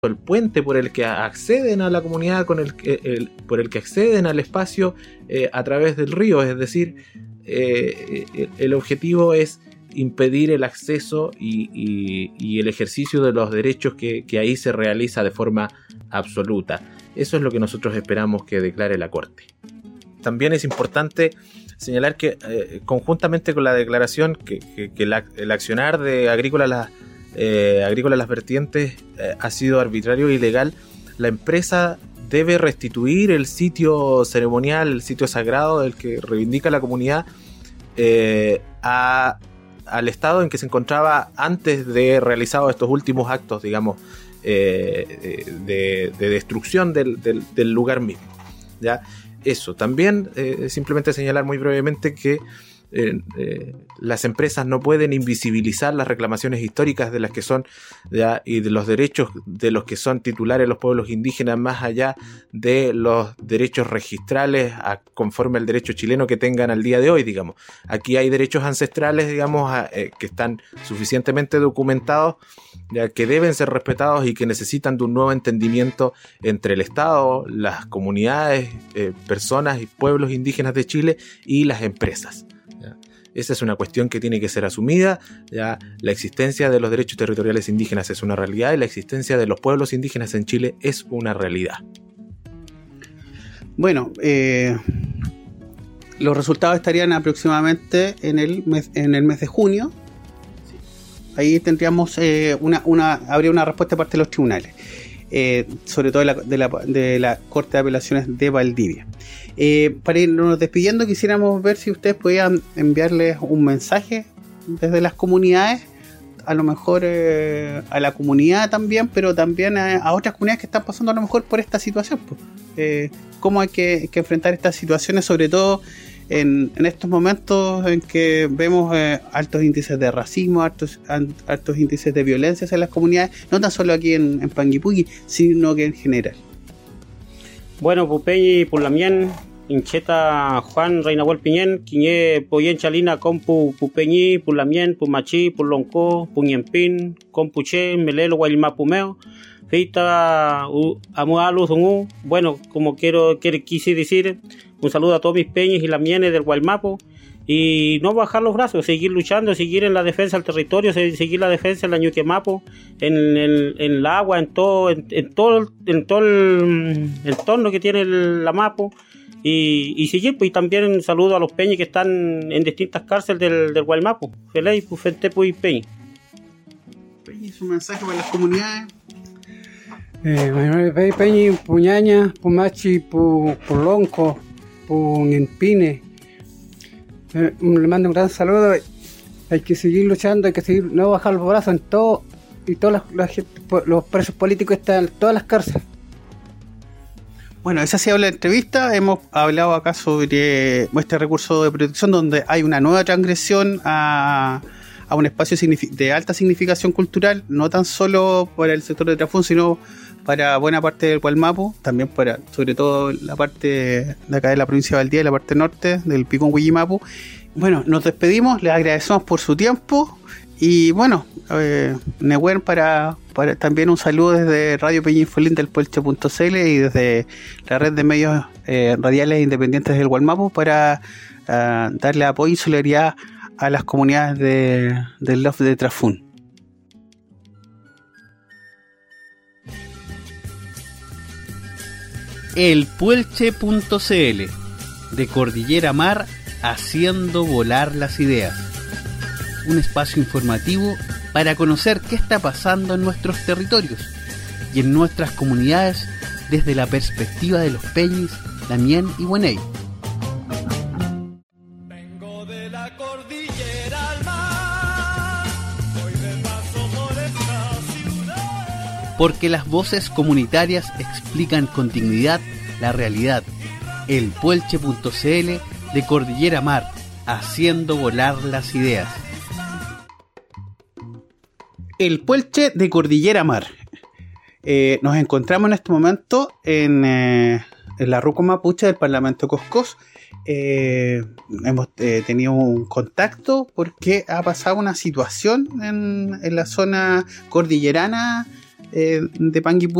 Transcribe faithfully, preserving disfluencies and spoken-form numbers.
el puente por el que acceden a la comunidad, con el, el, por el que acceden al espacio eh, a través del río. Es decir, eh, el, el objetivo es impedir el acceso y, y, y el ejercicio de los derechos que, que ahí se realiza de forma absoluta. Eso es lo que nosotros esperamos que declare la Corte. También es importante señalar que eh, conjuntamente con la declaración que, que, que la, el accionar de Agrícola Las, eh, Agrícola Las Vertientes eh, ha sido arbitrario e ilegal, la empresa debe restituir el sitio ceremonial, el sitio sagrado del que reivindica la comunidad eh, a al estado en que se encontraba antes de realizados estos últimos actos, digamos, eh, de, de destrucción del, del, del lugar mismo. ¿Ya? Eso. También eh, simplemente señalar muy brevemente que eh, eh, las empresas no pueden invisibilizar las reclamaciones históricas de las que son, ¿ya? Y de los derechos de los que son titulares los pueblos indígenas, más allá de los derechos registrales a, conforme al derecho chileno que tengan al día de hoy, digamos. Aquí hay derechos ancestrales, digamos, a, eh, que están suficientemente documentados, ya que deben ser respetados y que necesitan de un nuevo entendimiento entre el Estado, las comunidades, eh, personas y pueblos indígenas de Chile y las empresas. ¿Ya? Esa es una cuestión que tiene que ser asumida. ¿Ya? La existencia de los derechos territoriales indígenas es una realidad y la existencia de los pueblos indígenas en Chile es una realidad. Bueno, eh, los resultados estarían aproximadamente en el mes, en el mes de junio. Ahí tendríamos eh, una, una, habría una respuesta de parte de los tribunales, eh, sobre todo de la, de, la, de la Corte de Apelaciones de Valdivia. Eh, para irnos despidiendo, quisiéramos ver si ustedes podían enviarles un mensaje desde las comunidades, a lo mejor eh, a la comunidad también, pero también a, a otras comunidades que están pasando a lo mejor por esta situación. Pues. Eh, cómo hay que, que enfrentar estas situaciones, sobre todo En, en estos momentos en que vemos eh, altos índices de racismo, altos, altos índices de violencia en las comunidades, no tan solo aquí en, en Panguipulli, sino que en general. Bueno, Pupeñi, Pulamien, Incheta, Juan, Reinahuel Piñén, Quiñé, Poyen Chalina, Compu, Pupeñi, Pulamien, Pumachi, Pulonco, Puñempín, Compuche, Melelo, Guaymapumeo, Feita, Amualu, Zungu. Bueno, como quiero, quiero quise decir, un saludo a todos mis peñas y las mienes del Guaymapo y no bajar los brazos, seguir luchando, seguir en la defensa del territorio, seguir la defensa en la Ñuquemapo, en, en, en el agua, en todo, en, en todo, en todo el entorno que tiene el, la Mapo y, y seguir, pues, y también un saludo a los peñas que están en distintas cárceles del, del Guaymapo. Feliz, pues, frente, pues, peña. Peña, un mensaje para las comunidades. Eh, Peña, Puñaña, Pumachi, Pulonco, Puñempine. Eh, le mando un gran saludo. Hay que seguir luchando, hay que seguir, no bajar los brazos en todo y todos los, los presos políticos están en todas las cárceles. Bueno, esa ha sido la entrevista. Hemos hablado acá sobre este recurso de protección donde hay una nueva transgresión a, a un espacio de alta significación cultural, no tan solo para el sector de Trafún, sino para buena parte del Gualmapu, también para, sobre todo, la parte de acá de la provincia de Valdivia, la parte norte del Picón Huillimapu. Bueno, nos despedimos, les agradecemos por su tiempo y bueno, eh, Nehuen para, para también un saludo desde Radio Peña Infolín del Puelche punto c l y desde la red de medios eh, radiales independientes del Gualmapu para uh, darle apoyo y solidaridad a las comunidades de, del Loft de Trafún. El Puelche punto c l, de Cordillera Mar, haciendo volar las ideas. Un espacio informativo para conocer qué está pasando en nuestros territorios y en nuestras comunidades desde la perspectiva de los Peñis, Damián y Guaney. Vengo de la cordillera al mar, voy de paso por esta ciudad. Porque las voces comunitarias explican con dignidad la realidad. El Puelche punto c l, de Cordillera Mar, haciendo volar las ideas. El Puelche de Cordillera Mar. Eh, nos encontramos en este momento en, eh, en la Ruco Mapuche del Parlamento Coscós. Eh, hemos eh, tenido un contacto porque ha pasado una situación en, en la zona cordillerana eh, de Panguipulli